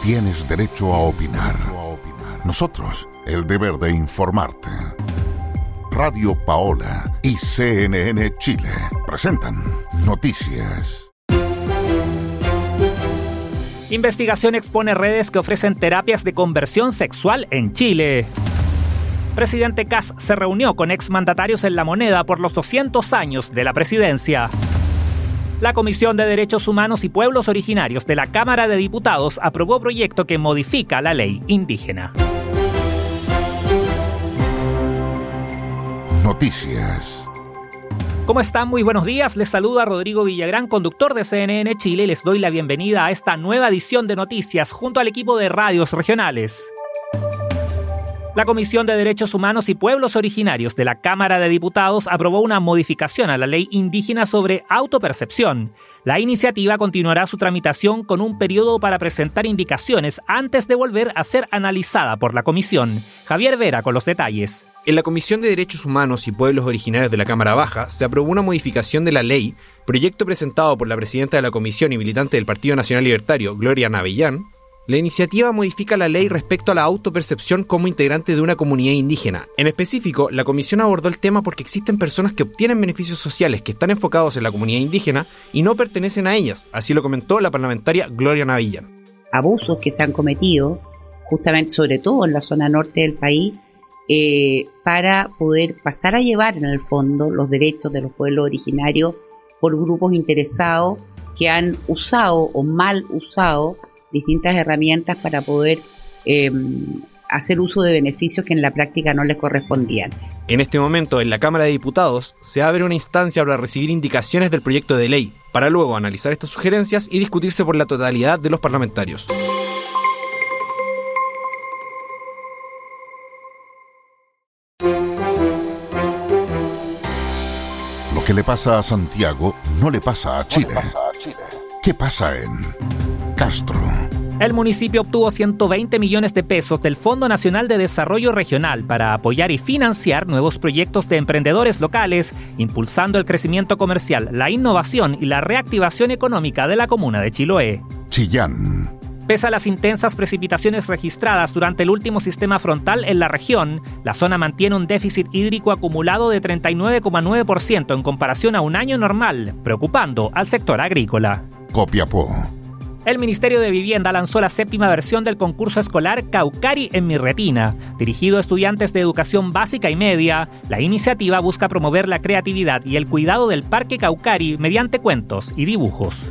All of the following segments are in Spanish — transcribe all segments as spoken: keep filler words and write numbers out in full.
Tienes derecho a opinar. Nosotros, el deber de informarte. Radio Paola y C N N Chile presentan Noticias. Investigación expone redes que ofrecen terapias de conversión sexual en Chile. Presidente Kast se reunió con exmandatarios en La Moneda por los doscientos años de la presidencia. La Comisión de Derechos Humanos y Pueblos Originarios de la Cámara de Diputados aprobó proyecto que modifica la ley indígena. Noticias. ¿Cómo están? Muy buenos días. Les saluda Rodrigo Villagrán, conductor de C N N Chile, y les doy la bienvenida a esta nueva edición de Noticias junto al equipo de radios regionales. La Comisión de Derechos Humanos y Pueblos Originarios de la Cámara de Diputados aprobó una modificación a la ley indígena sobre autopercepción. La iniciativa continuará su tramitación con un periodo para presentar indicaciones antes de volver a ser analizada por la comisión. Javier Vera con los detalles. En la Comisión de Derechos Humanos y Pueblos Originarios de la Cámara Baja se aprobó una modificación de la ley, proyecto presentado por la presidenta de la comisión y militante del Partido Nacional Libertario, Gloria Navellán. La iniciativa modifica la ley respecto a la autopercepción como integrante de una comunidad indígena. En específico, la comisión abordó el tema porque existen personas que obtienen beneficios sociales que están enfocados en la comunidad indígena y no pertenecen a ellas, así lo comentó la parlamentaria Gloria Navellán. Abusos que se han cometido, justamente sobre todo en la zona norte del país, eh, para poder pasar a llevar en el fondo los derechos de los pueblos originarios por grupos interesados que han usado o mal usado distintas herramientas para poder eh, hacer uso de beneficios que en la práctica no les correspondían. En este momento, en la Cámara de Diputados, se abre una instancia para recibir indicaciones del proyecto de ley, para luego analizar estas sugerencias y discutirse por la totalidad de los parlamentarios. Lo que le pasa a Santiago no le pasa a Chile. ¿Qué pasa en Castro? El municipio obtuvo ciento veinte millones de pesos del Fondo Nacional de Desarrollo Regional para apoyar y financiar nuevos proyectos de emprendedores locales, impulsando el crecimiento comercial, la innovación y la reactivación económica de la comuna de Chiloé. Chillán. Pese a las intensas precipitaciones registradas durante el último sistema frontal en la región, la zona mantiene un déficit hídrico acumulado de treinta y nueve coma nueve por ciento en comparación a un año normal, preocupando al sector agrícola. Copiapó. El Ministerio de Vivienda lanzó la séptima versión del concurso escolar Caucari en mi retina. Dirigido a estudiantes de educación básica y media, la iniciativa busca promover la creatividad y el cuidado del Parque Caucari mediante cuentos y dibujos.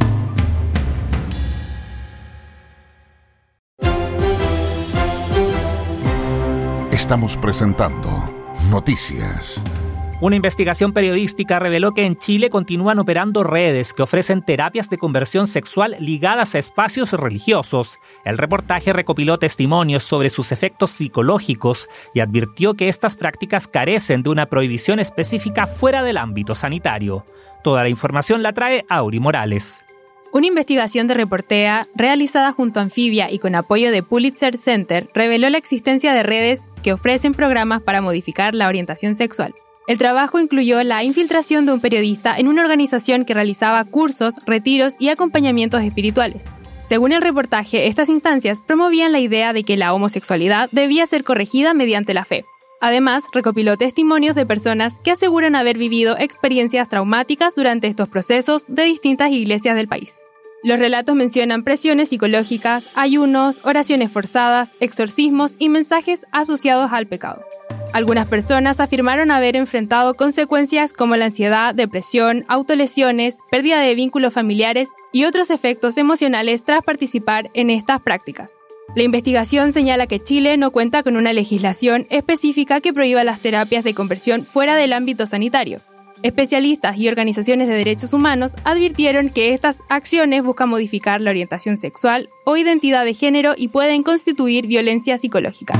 Estamos presentando Noticias. Una investigación periodística reveló que en Chile continúan operando redes que ofrecen terapias de conversión sexual ligadas a espacios religiosos. El reportaje recopiló testimonios sobre sus efectos psicológicos y advirtió que estas prácticas carecen de una prohibición específica fuera del ámbito sanitario. Toda la información la trae Auri Morales. Una investigación de Reportea, realizada junto a Anfibia y con apoyo de Pulitzer Center, reveló la existencia de redes que ofrecen programas para modificar la orientación sexual. El trabajo incluyó la infiltración de un periodista en una organización que realizaba cursos, retiros y acompañamientos espirituales. Según el reportaje, estas instancias promovían la idea de que la homosexualidad debía ser corregida mediante la fe. Además, recopiló testimonios de personas que aseguran haber vivido experiencias traumáticas durante estos procesos de distintas iglesias del país. Los relatos mencionan presiones psicológicas, ayunos, oraciones forzadas, exorcismos y mensajes asociados al pecado. Algunas personas afirmaron haber enfrentado consecuencias como la ansiedad, depresión, autolesiones, pérdida de vínculos familiares y otros efectos emocionales tras participar en estas prácticas. La investigación señala que Chile no cuenta con una legislación específica que prohíba las terapias de conversión fuera del ámbito sanitario. Especialistas y organizaciones de derechos humanos advirtieron que estas acciones buscan modificar la orientación sexual o identidad de género y pueden constituir violencia psicológica.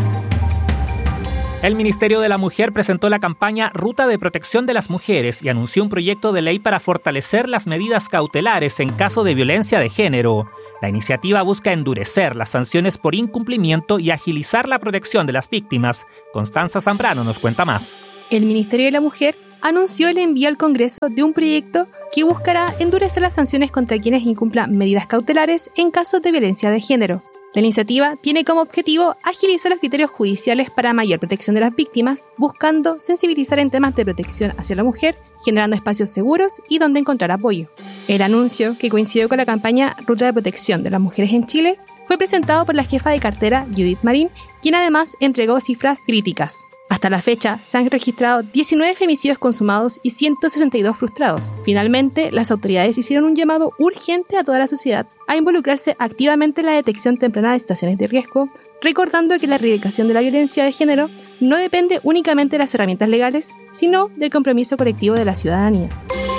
El Ministerio de la Mujer presentó la campaña Ruta de Protección de las Mujeres y anunció un proyecto de ley para fortalecer las medidas cautelares en caso de violencia de género. La iniciativa busca endurecer las sanciones por incumplimiento y agilizar la protección de las víctimas. Constanza Zambrano nos cuenta más. El Ministerio de la Mujer anunció el envío al Congreso de un proyecto que buscará endurecer las sanciones contra quienes incumplan medidas cautelares en casos de violencia de género. La iniciativa tiene como objetivo agilizar los criterios judiciales para mayor protección de las víctimas, buscando sensibilizar en temas de protección hacia la mujer, generando espacios seguros y donde encontrar apoyo. El anuncio, que coincidió con la campaña Ruta de Protección de las Mujeres en Chile, fue presentado por la jefa de cartera Judith Marín, quien además entregó cifras críticas. Hasta la fecha, se han registrado diecinueve femicidios consumados y ciento sesenta y dos frustrados. Finalmente, las autoridades hicieron un llamado urgente a toda la sociedad a involucrarse activamente en la detección temprana de situaciones de riesgo, recordando que la erradicación de la violencia de género no depende únicamente de las herramientas legales, sino del compromiso colectivo de la ciudadanía.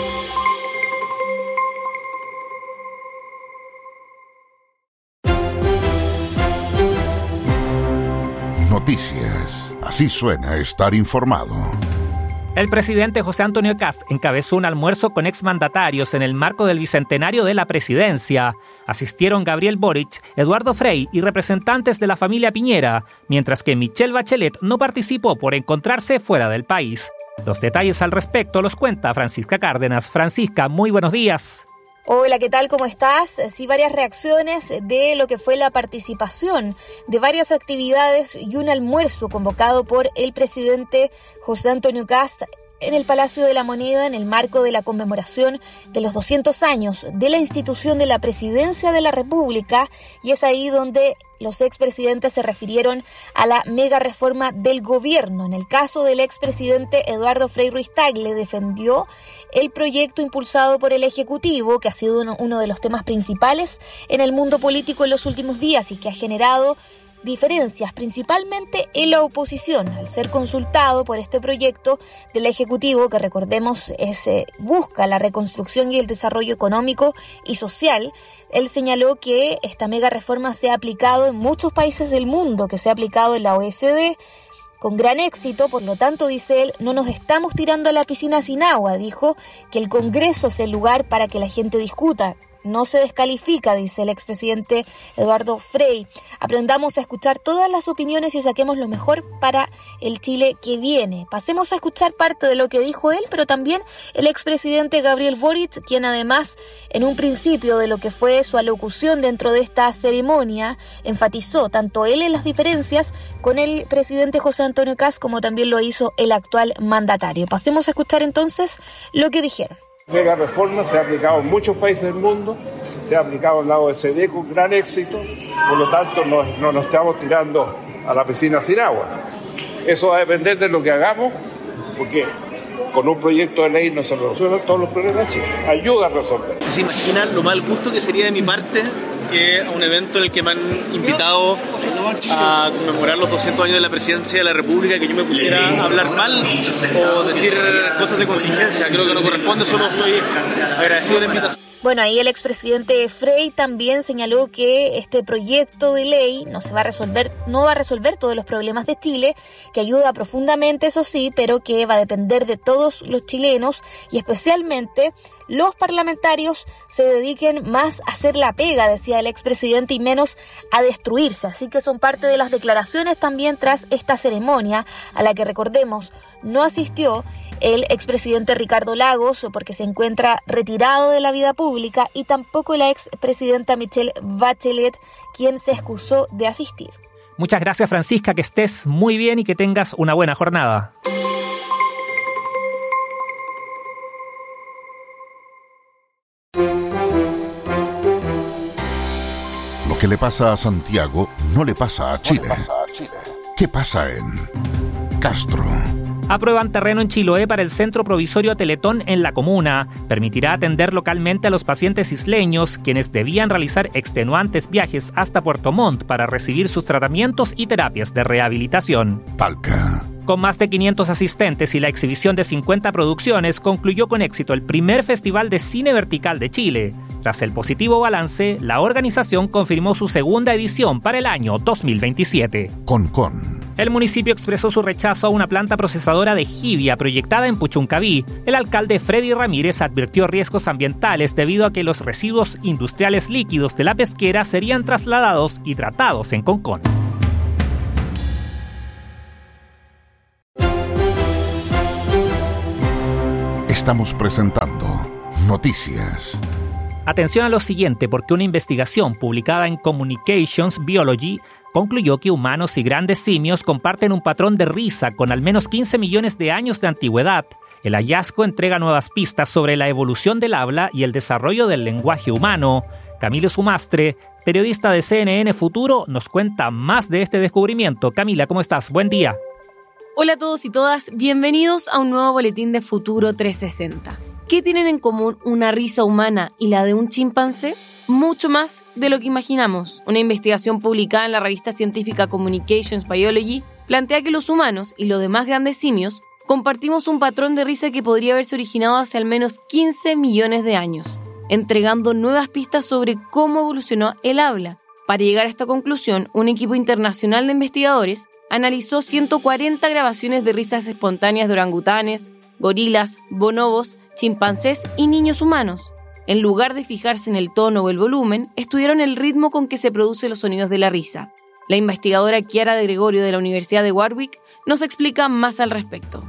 Noticias. Así suena estar informado. El presidente José Antonio Kast encabezó un almuerzo con exmandatarios en el marco del bicentenario de la presidencia. Asistieron Gabriel Boric, Eduardo Frei y representantes de la familia Piñera, mientras que Michelle Bachelet no participó por encontrarse fuera del país. Los detalles al respecto los cuenta Francisca Cárdenas. Francisca, muy buenos días. Hola, ¿qué tal? ¿Cómo estás? Sí, varias reacciones de lo que fue la participación de varias actividades y un almuerzo convocado por el presidente José Antonio Kast en el Palacio de la Moneda en el marco de la conmemoración de los doscientos años de la institución de la Presidencia de la República, y es ahí donde los expresidentes se refirieron a la mega reforma del gobierno. En el caso del expresidente Eduardo Frei Ruiz-Tagle, defendió el proyecto impulsado por el Ejecutivo, que ha sido uno, uno de los temas principales en el mundo político en los últimos días y que ha generado diferencias, principalmente en la oposición. Al ser consultado por este proyecto del Ejecutivo, que recordemos es, eh, busca la reconstrucción y el desarrollo económico y social, él señaló que esta mega reforma se ha aplicado en muchos países del mundo, que se ha aplicado en la O E C D con gran éxito, por lo tanto, dice él, no nos estamos tirando a la piscina sin agua. Dijo que el Congreso es el lugar para que la gente discuta. No se descalifica, dice el expresidente Eduardo Frei. Aprendamos a escuchar todas las opiniones y saquemos lo mejor para el Chile que viene. Pasemos a escuchar parte de lo que dijo él, pero también el expresidente Gabriel Boric, quien además, en un principio de lo que fue su alocución dentro de esta ceremonia, enfatizó tanto él en las diferencias con el presidente José Antonio Kast como también lo hizo el actual mandatario. Pasemos a escuchar entonces lo que dijeron. Mega reforma se ha aplicado en muchos países del mundo, se ha aplicado en la O E C D con gran éxito, por lo tanto no, no nos estamos tirando a la piscina sin agua. Eso va a depender de lo que hagamos, porque con un proyecto de ley no se resuelven todos los problemas de Chile, ayuda a resolver. ¿Se imaginan lo mal gusto que sería de mi parte que a un evento en el que me han invitado a conmemorar los doscientos años de la presidencia de la República, que yo me pusiera a hablar mal o decir cosas de contingencia? Creo que no corresponde, solo estoy agradecido de la invitación. Bueno, ahí el expresidente Frei también señaló que este proyecto de ley no se va a resolver, no va a resolver todos los problemas de Chile, que ayuda profundamente, eso sí, pero que va a depender de todos los chilenos y especialmente los parlamentarios se dediquen más a hacer la pega, decía el expresidente, y menos a destruirse. Así que son parte de las declaraciones también tras esta ceremonia, a la que, recordemos, no asistió el expresidente Ricardo Lagos, porque se encuentra retirado de la vida pública, y tampoco la expresidenta Michelle Bachelet, quien se excusó de asistir. Muchas gracias, Francisca, que estés muy bien y que tengas una buena jornada. Lo que le pasa a Santiago no le pasa a Chile. ¿Qué pasa en Castro? Aprueban terreno en Chiloé para el Centro Provisorio Teletón en la comuna. Permitirá atender localmente a los pacientes isleños, quienes debían realizar extenuantes viajes hasta Puerto Montt para recibir sus tratamientos y terapias de rehabilitación. Talca. Con más de quinientos asistentes y la exhibición de cincuenta producciones, concluyó con éxito el primer Festival de Cine Vertical de Chile. Tras el positivo balance, la organización confirmó su segunda edición para el año dos mil veintisiete. Concón. El municipio expresó su rechazo a una planta procesadora de jibia proyectada en Puchuncaví. El alcalde Freddy Ramírez advirtió riesgos ambientales debido a que los residuos industriales líquidos de la pesquera serían trasladados y tratados en Concón. Estamos presentando Noticias. Atención a lo siguiente, porque una investigación publicada en Communications Biology concluyó que humanos y grandes simios comparten un patrón de risa con al menos quince millones de años de antigüedad. El hallazgo entrega nuevas pistas sobre la evolución del habla y el desarrollo del lenguaje humano. Camilo Sumastre, periodista de C N N Futuro, nos cuenta más de este descubrimiento. Camila, ¿cómo estás? Buen día. Hola a todos y todas, bienvenidos a un nuevo boletín de Futuro trescientos sesenta. ¿Qué tienen en común una risa humana y la de un chimpancé? Mucho más de lo que imaginamos. Una investigación publicada en la revista científica Communications Biology plantea que los humanos y los demás grandes simios compartimos un patrón de risa que podría haberse originado hace al menos quince millones de años, entregando nuevas pistas sobre cómo evolucionó el habla. Para llegar a esta conclusión, un equipo internacional de investigadores analizó ciento cuarenta grabaciones de risas espontáneas de orangutanes, gorilas, bonobos, chimpancés y niños humanos. En lugar de fijarse en el tono o el volumen, estudiaron el ritmo con que se producen los sonidos de la risa. La investigadora Chiara de Gregorio de la Universidad de Warwick nos explica más al respecto.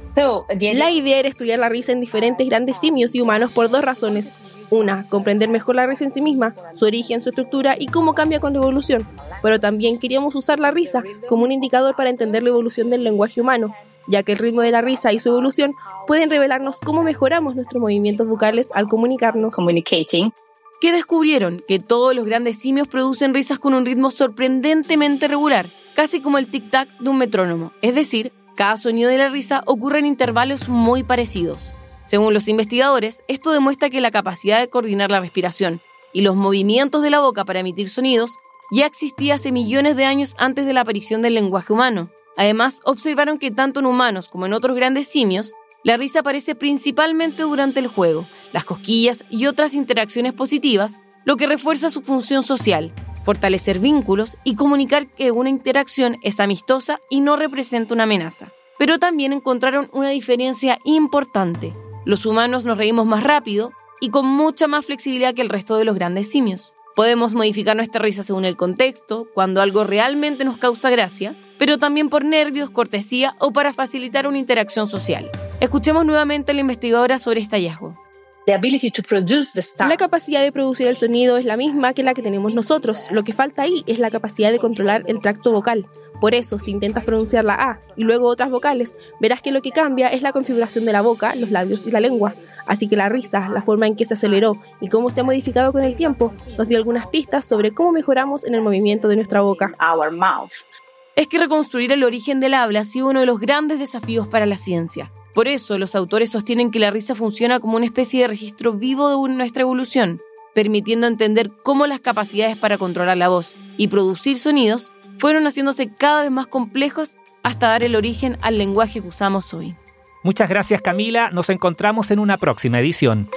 La idea era estudiar la risa en diferentes grandes simios y humanos por dos razones. Una, comprender mejor la risa en sí misma, su origen, su estructura y cómo cambia con la evolución. Pero también queríamos usar la risa como un indicador para entender la evolución del lenguaje humano, ya que el ritmo de la risa y su evolución pueden revelarnos cómo mejoramos nuestros movimientos vocales al comunicarnos. Communicating. ¿Qué descubrieron? Que todos los grandes simios producen risas con un ritmo sorprendentemente regular, casi como el tic-tac de un metrónomo. Es decir, cada sonido de la risa ocurre en intervalos muy parecidos. Según los investigadores, esto demuestra que la capacidad de coordinar la respiración y los movimientos de la boca para emitir sonidos ya existía hace millones de años antes de la aparición del lenguaje humano. Además, observaron que tanto en humanos como en otros grandes simios, la risa aparece principalmente durante el juego, las cosquillas y otras interacciones positivas, lo que refuerza su función social, fortalecer vínculos y comunicar que una interacción es amistosa y no representa una amenaza. Pero también encontraron una diferencia importante. Los humanos nos reímos más rápido y con mucha más flexibilidad que el resto de los grandes simios. Podemos modificar nuestra risa según el contexto, cuando algo realmente nos causa gracia, pero también por nervios, cortesía o para facilitar una interacción social. Escuchemos nuevamente a la investigadora sobre este hallazgo. La capacidad de producir el sonido es la misma que la que tenemos nosotros. Lo que falta ahí es la capacidad de controlar el tracto vocal. Por eso, si intentas pronunciar la A y luego otras vocales, verás que lo que cambia es la configuración de la boca, los labios y la lengua. Así que la risa, la forma en que se aceleró y cómo se ha modificado con el tiempo, nos dio algunas pistas sobre cómo mejoramos en el movimiento de nuestra boca. Our mouth. Es que reconstruir el origen del habla ha sido uno de los grandes desafíos para la ciencia. Por eso, los autores sostienen que la risa funciona como una especie de registro vivo de nuestra evolución, permitiendo entender cómo las capacidades para controlar la voz y producir sonidos fueron haciéndose cada vez más complejos hasta dar el origen al lenguaje que usamos hoy. Muchas gracias, Camila. Nos encontramos en una próxima edición.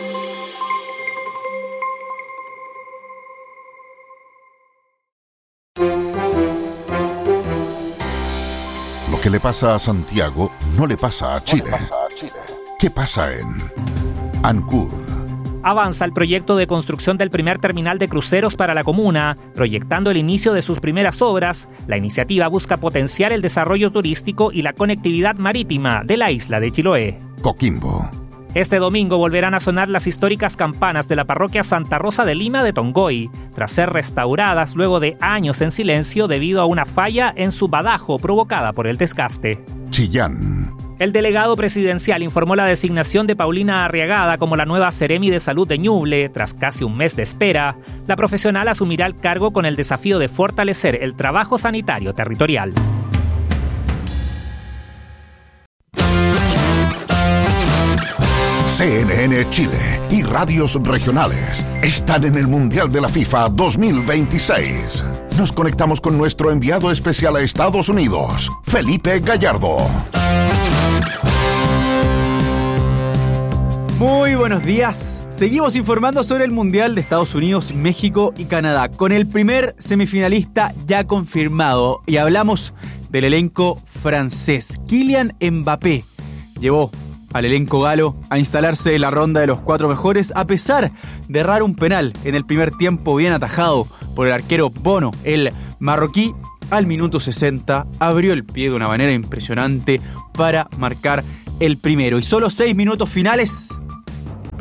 Lo que le pasa a Santiago no le pasa a Chile. ¿Qué pasa en Ancud? Avanza el proyecto de construcción del primer terminal de cruceros para la comuna, proyectando el inicio de sus primeras obras. La iniciativa busca potenciar el desarrollo turístico y la conectividad marítima de la isla de Chiloé. Coquimbo. Este domingo volverán a sonar las históricas campanas de la parroquia Santa Rosa de Lima de Tongoy, tras ser restauradas luego de años en silencio debido a una falla en su badajo provocada por el desgaste. Chillán. El delegado presidencial informó la designación de Paulina Arriagada como la nueva Seremi de Salud de Ñuble. Tras casi un mes de espera, la profesional asumirá el cargo con el desafío de fortalecer el trabajo sanitario territorial. C N N Chile y radios regionales están en el Mundial de la FIFA dos mil veintiséis. Nos conectamos con nuestro enviado especial a Estados Unidos, Felipe Gallardo. Muy buenos días. Seguimos informando sobre el Mundial de Estados Unidos, México y Canadá, con el primer semifinalista ya confirmado. Y hablamos del elenco francés. Kylian Mbappé llevó al elenco galo a instalarse en la ronda de los cuatro mejores, a pesar de errar un penal en el primer tiempo bien atajado por el arquero Bono. El marroquí, al minuto sesenta, abrió el pie de una manera impresionante para marcar el primero. Y solo seis minutos finales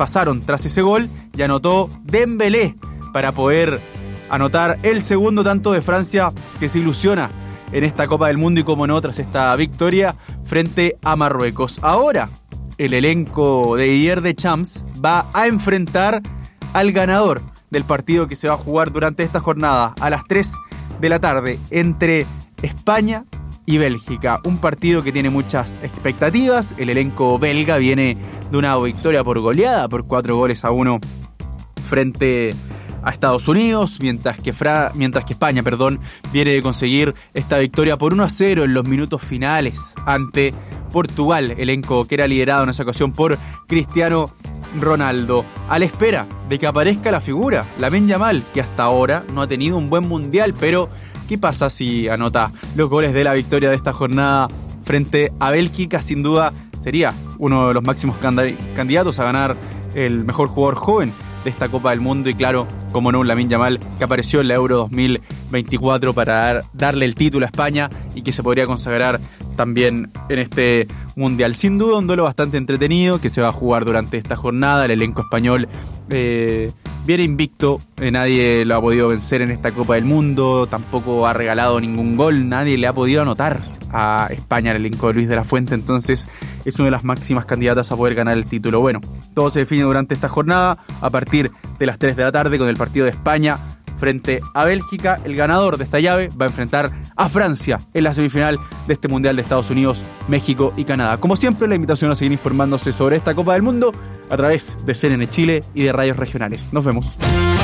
pasaron tras ese gol y anotó Dembélé para poder anotar el segundo tanto de Francia, que se ilusiona en esta Copa del Mundo y como no tras esta victoria frente a Marruecos. Ahora el elenco de Didier Deschamps va a enfrentar al ganador del partido que se va a jugar durante esta jornada a las tres de la tarde entre España y Bélgica. Un partido que tiene muchas expectativas. El elenco belga viene de una victoria por goleada por cuatro goles a uno frente a Estados Unidos, mientras que, Fra- mientras que España perdón, viene de conseguir esta victoria por uno a cero en los minutos finales ante Portugal, elenco que era liderado en esa ocasión por Cristiano Ronaldo, a la espera de que aparezca la figura, Lamine Yamal, que hasta ahora no ha tenido un buen mundial, pero ¿qué pasa si anota los goles de la victoria de esta jornada frente a Bélgica? Sin duda sería uno de los máximos candidatos a ganar el mejor jugador joven de esta Copa del Mundo y claro, como no, un Lamine Yamal que apareció en la Euro dos mil veinticuatro para dar, darle el título a España y que se podría consagrar también en este Mundial. Sin duda un duelo bastante entretenido que se va a jugar durante esta jornada. El elenco español eh, viene invicto, eh, nadie lo ha podido vencer en esta Copa del Mundo, tampoco ha regalado ningún gol, nadie le ha podido anotar a España el elenco de Luis de la Fuente, entonces es una de las máximas candidatas a poder ganar el título. Bueno, todo se define durante esta jornada a partir de las tres de la tarde con el partido de España frente a Bélgica. El ganador de esta llave va a enfrentar a Francia en la semifinal de este Mundial de Estados Unidos, México y Canadá. Como siempre, la invitación a seguir informándose sobre esta Copa del Mundo a través de C N N Chile y de radios regionales. Nos vemos.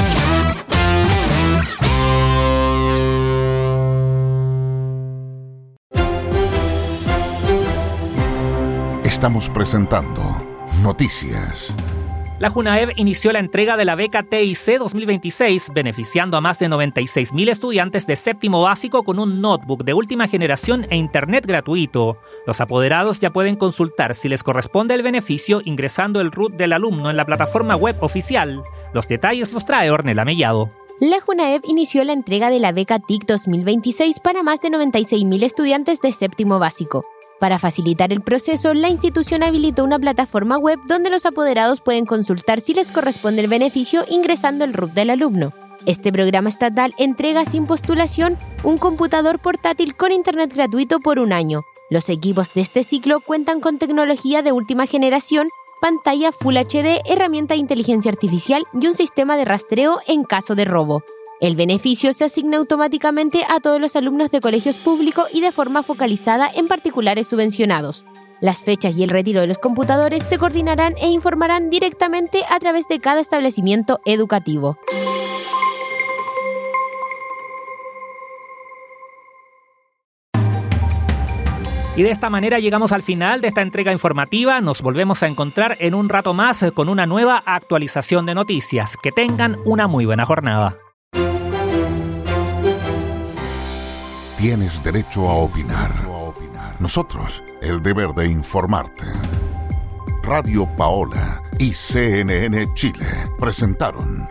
Estamos presentando Noticias. La Junaev inició la entrega de la beca T I C dos mil veintiséis, beneficiando a más de noventa y seis mil estudiantes de séptimo básico con un notebook de última generación e internet gratuito. Los apoderados ya pueden consultar si les corresponde el beneficio ingresando el root del alumno en la plataforma web oficial. Los detalles los trae Ornella Mellado. La Junaev inició la entrega de la beca T I C dos mil veintiséis para más de noventa y seis mil estudiantes de séptimo básico. Para facilitar el proceso, la institución habilitó una plataforma web donde los apoderados pueden consultar si les corresponde el beneficio ingresando el root del alumno. Este programa estatal entrega sin postulación un computador portátil con internet gratuito por un año. Los equipos de este ciclo cuentan con tecnología de última generación, pantalla Full H D, herramienta de inteligencia artificial y un sistema de rastreo en caso de robo. El beneficio se asigna automáticamente a todos los alumnos de colegios públicos y de forma focalizada en particulares subvencionados. Las fechas y el retiro de los computadores se coordinarán e informarán directamente a través de cada establecimiento educativo. Y de esta manera llegamos al final de esta entrega informativa. Nos volvemos a encontrar en un rato más con una nueva actualización de noticias. Que tengan una muy buena jornada. Tienes derecho a opinar. Nosotros, el deber de informarte. Radio Paola y C N N Chile presentaron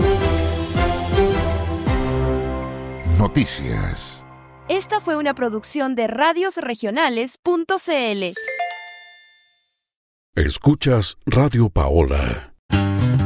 Noticias. Esta fue una producción de radios regionales punto c l. Escuchas Radio Paola.